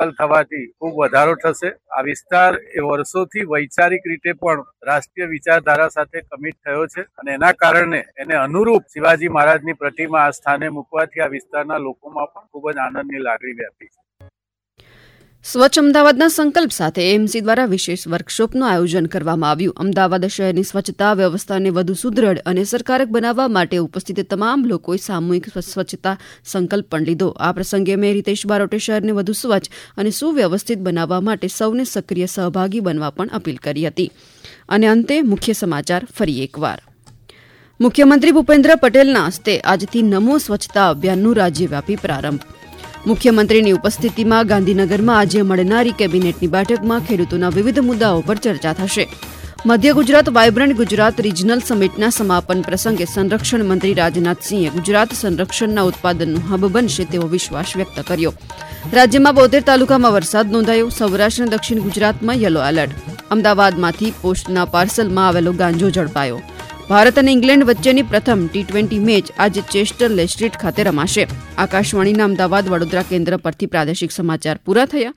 દાખલ થવાથી ખૂબ વધારો થશે. આ વિસ્તાર એ વર્ષોથી વૈચારિક રીતે પણ રાષ્ટ્રીય વિચારધારા સાથે કમિટ થયો છે અને એના કારણે એને અનુરૂપ શિવાજી મહારાજની પ્રતિમા આ સ્થાને મૂકવાથી આ વિસ્તારના લોકોમાં પણ ખૂબ જ આનંદની લાગણી વ્યાપી છે. સ્વચ્છ અમદાવાદના સંકલ્પ સાથે એએમસી દ્વારા વિશેષ વર્કશોપનું આયોજન કરવામાં આવ્યું. અમદાવાદ શહેરની સ્વચ્છતા વ્યવસ્થાને વધુ સુદૃઢ અને અસરકારક બનાવવા માટે ઉપસ્થિત તમામ લોકોએ સામૂહિક સ્વચ્છતા સંકલ્પ પણ લીધો. આ પ્રસંગે મેયર હિતેશ બારોટે શહેરને વધુ સ્વચ્છ અને સુવ્યવસ્થિત બનાવવા માટે સૌને સક્રિય સહભાગી બનવા પણ અપીલ કરી હતી. અને અંતે મુખ્ય સમાચાર ફરી એકવાર. મુખ્યમંત્રી ભૂપેન્દ્ર પટેલના હસ્તે આજથી નમો સ્વચ્છતા અભિયાનનું રાજ્યવ્યાપી પ્રારંભ. મુખ્યમંત્રીની ઉપસ્થિતિમાં ગાંધીનગરમાં આજે મળનારી કેબિનેટની બેઠકમાં ખેડૂતોના વિવિધ મુદ્દાઓ પર ચર્ચા થશે. મધ્ય ગુજરાત વાયબ્રન્ટ ગુજરાત રિજનલ સમિટના સમાપન પ્રસંગે સંરક્ષણ મંત્રી રાજનાથસિંહે ગુજરાત સંરક્ષણના ઉત્પાદનનું હબ બનશે તેવો વિશ્વાસ વ્યક્ત કર્યો. રાજ્યમાં 72 તાલુકામાં વરસાદ નોંધાયો. સૌરાષ્ટ્ર અને દક્ષિણ ગુજરાતમાં યલો એલર્ટ. અમદાવાદમાંથી પોસ્ટના પાર્સલમાં આવેલો ગાંજો ઝડપાયો. ભારત અને ઇંગ્લેન્ડ વચ્ચેની પ્રથમ T20 મેચ આજે ચેસ્ટરલે સ્ટ્રીટ ખાતે રમાશે. આકાશવાણીના અમદાવાદ વડોદરા કેન્દ્ર પરથી પ્રાદેશિક સમાચાર પૂરા થયા.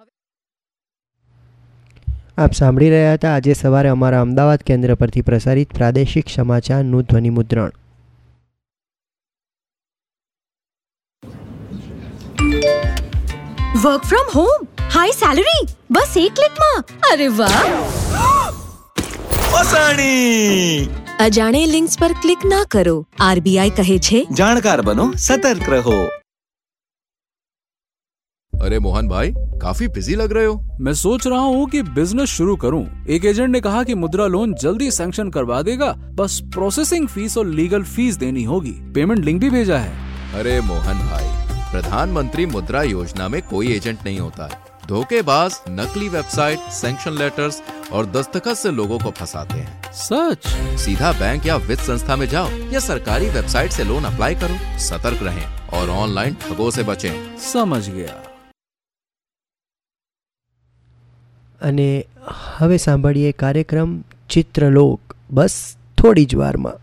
આપ સાંભળી રહ્યા હતા આજે સવારે અમારા અમદાવાદ કેન્દ્ર પરથી પ્રસારિત પ્રાદેશિક સમાચારનું ધ્વનિમુદ્રણ. Work from home, high salary, બસ એક ક્લિકમાં. અરે વાહ! અજાણે લિંક્સ પર ક્લિક ના કરો. આરબીઆઈ કહે છે જાણકાર બનો, સતર્ક રહો. अरे मोहन भाई काफी बिजी लग रहे हो. मैं सोच रहा हूँ कि बिजनेस शुरू करूँ. एक एजेंट ने कहा कि मुद्रा लोन जल्दी सैंक्शन करवा देगा, बस प्रोसेसिंग फीस और लीगल फीस देनी होगी. पेमेंट लिंक भी भेजा है. अरे मोहन भाई, प्रधानमंत्री मुद्रा योजना में कोई एजेंट नहीं होता है. धोखेबाज नकली वेबसाइट, सैंक्शन लेटर्स और दस्तखत से लोगों को फंसाते हैं. सच? सीधा बैंक या वित्त संस्था में जाओ या सरकारी वेबसाइट से लोन अप्लाई करो. सतर्क रहें और ऑनलाइन ठगों से बचें. समझ गया. અને હવે સાંભળીએ કાર્યક્રમ ચિત્રલોક, બસ થોડી જ વારમાં.